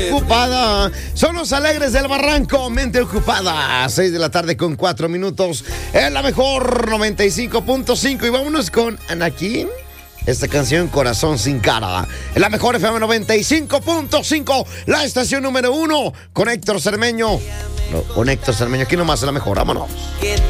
Ocupada. Son los alegres del Barranco, mente ocupada. 6 de la tarde con 4 minutos. Es la mejor 95.5. Y vámonos con Anakin. Esta canción, Corazón sin cara. Es la mejor FM 95.5. La estación número 1. Con Héctor Cermeño. No, con Héctor Cermeño. Aquí nomás es la mejor. Vámonos.